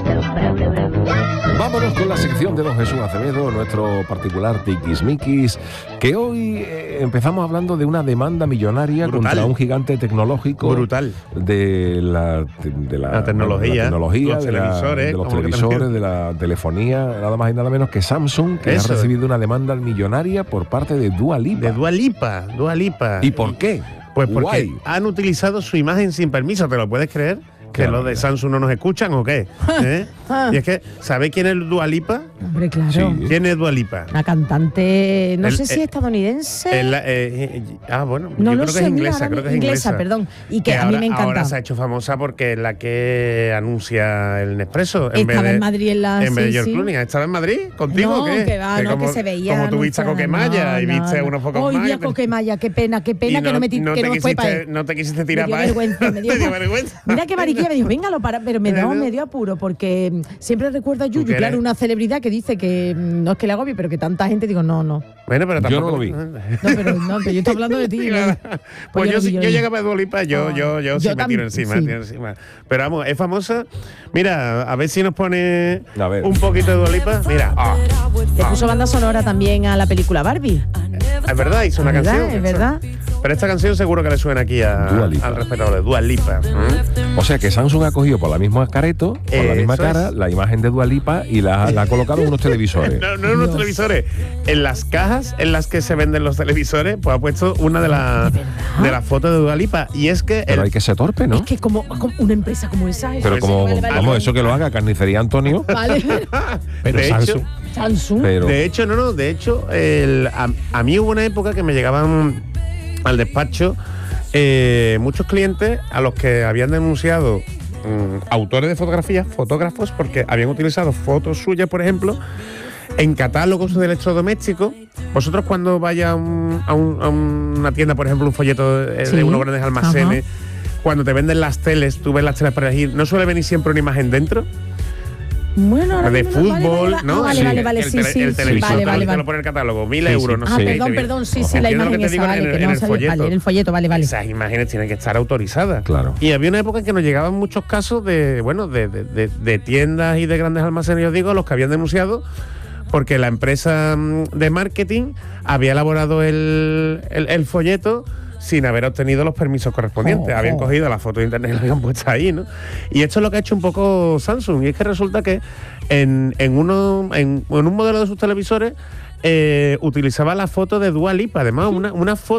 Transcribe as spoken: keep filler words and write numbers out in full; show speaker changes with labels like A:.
A: Vámonos con la sección de don Jesús Acevedo, nuestro particular tiquismiquis, que hoy eh, empezamos hablando de una demanda millonaria brutal contra un gigante tecnológico
B: brutal
A: de la, de la,
B: la tecnología,
A: de, la tecnología,
B: los
A: de,
B: televisores,
A: la, de los televisores, de la telefonía, nada más y nada menos que Samsung, que
B: Eso.
A: ha recibido una demanda millonaria por parte de Dua Lipa.
B: De Dua Lipa, Dua Lipa.
A: ¿Y por qué?
B: Pues porque
A: Guay.
B: han utilizado su imagen sin permiso, ¿te lo puedes creer? ¿Que
A: Claro,
B: los de
A: mira.
B: Samsung no nos escuchan o qué? ¿Eh? Y es que, ¿sabéis quién es Dua Lipa?
C: Hombre, claro.
A: Sí.
B: ¿Quién es Dua Lipa?
C: Una cantante, no
B: El-
C: sé si
B: el-
C: estadounidense.
B: El- eh, eh, ah, bueno,
C: No
B: yo
C: lo
B: creo que
C: sé,
B: es
C: mira,
B: inglesa,
C: ahora
B: creo que es
C: mi-
B: inglesa.
C: inglesa, perdón. Y que a mí
B: ahora,
C: me encanta.
B: Ahora se ha hecho famosa porque es la que anuncia el Nespresso. En
C: Estaba
B: vez de,
C: en Madrid en la-
B: En vez de
C: sí,
B: George
C: sí.
B: Clooney. ¿Estaba en Madrid contigo
C: No,
B: o qué?
C: que va, no,
B: como,
C: que se veía
B: Como tú viste a
C: anunciada,
B: Coquemaya y
C: no,
B: viste
C: no.
B: unos pocos
C: Hoy
B: más.
C: vi a
B: que te-
C: Coquemaya, qué pena, qué pena
B: y
C: que no me, ti-
B: no
C: que
B: te
C: no me fue para
B: quisiste,
C: él.
B: no te quisiste tirar
C: Me dio
B: para él.
C: vergüenza, me dio,
B: Te dio vergüenza.
C: Mira qué mariquilla, me dijo, venga, lo para, pero me dio, me dio apuro, porque mm, siempre recuerdo a
B: ¿Tú
C: Yuyu,
B: qué
C: claro,
B: eres?
C: una celebridad que dice que mm, no es que le agobie, pero que tanta gente, digo, no, no.
B: Bueno, pero
A: Yo
B: tampoco
A: no lo vi.
C: No, pero, no, pero yo estoy hablando de ti.
B: Sí,
C: ¿no?
B: claro. Pues
C: yo
B: yo,
C: lo
B: si
C: vi,
B: yo
C: lo vi.
B: llegaba a Dua Lipa, yo,
C: Ah,
B: yo, yo,
C: yo
B: sí me tiro
C: también,
B: encima,
C: sí.
B: tiro encima. Pero vamos, es famosa. Mira, a ver si nos pone
A: A ver.
B: un poquito de Dua Lipa. Mira, ah,
C: Le puso banda sonora también a la película Barbie.
B: es verdad, hizo una
C: Es verdad,
B: canción.
C: es verdad.
B: Pero esta canción seguro que le suena aquí a,
A: Dua Lipa.
B: al respetable de Dua Lipa. ¿Mm?
A: O sea que Samsung ha cogido por la misma careto, por la misma
B: Eso
A: cara,
B: es.
A: la imagen de Dua Lipa y la, la ha colocado en unos televisores.
B: No, no en los
C: Dios.
B: televisores. En las cajas en las que se venden los televisores, pues ha puesto una de las
C: ¿De verdad?
B: de las fotos de Dua Lipa. Y es que
A: Pero
B: el-
A: hay que ser torpe, ¿no?
C: Es que como, como una empresa como esa.
A: Pero
B: Pues
A: como,
C: vale, vale,
A: vamos,
C: vale.
A: eso que lo haga Carnicería Antonio,
C: Vale.
A: pero
B: de
A: Samsung.
B: hecho,
C: Samsung.
A: Pero,
B: De hecho, no, no, de hecho, el, a, a mí hubo una época que me llegaban al despacho eh, muchos clientes a los que habían denunciado mm, autores de fotografías, fotógrafos, porque habían utilizado fotos suyas, por ejemplo, en catálogos de electrodomésticos. Vosotros cuando vais a, un- a un- a una tienda, por ejemplo, un folleto de,
C: Sí.
B: de unos grandes almacenes, cuando te venden las teles, tú ves las teles para elegir, ¿no suele venir siempre una imagen dentro?
C: Bueno, ahora
B: De
C: mismo no- vale,
B: fútbol,
C: vale,
B: ¿no?
C: ah, vale,
B: Sí.
C: vale, vale,
B: el
C: sí,
B: tele-
C: sí,
B: el
C: sí,
B: televisor
C: vale,
B: tal,
C: vale,
B: te
C: vale.
B: lo pone en el catálogo, mil
A: Sí, sí.
B: euros, no
C: Ah,
B: sé qué. y te
C: perdón,
B: viene-
C: perdón, sí, sí, la
B: Entiendo lo
C: imagen
B: que te
C: esa,
B: digo en
C: vale,
B: el-
C: que
B: en
C: no
B: el
C: sabía,
B: folleto.
C: vale, en el folleto, vale, vale.
B: Esas imágenes tienen que estar autorizadas.
A: Claro.
B: Y había una época en que nos llegaban muchos casos de, bueno, de, de- de- de tiendas y de grandes almacenes, yo digo, los que habían denunciado porque la empresa mm, de marketing había elaborado el, el- el folleto sin haber obtenido los permisos correspondientes.
C: Oh,
B: habían
C: oh.
B: cogido la foto de internet y la habían puesto ahí, ¿no? Y esto es lo que ha hecho un poco Samsung. Y es que resulta que en, en, uno, en, en un modelo de sus televisores eh, utilizaba la foto de Dua Lipa. Además, una, una foto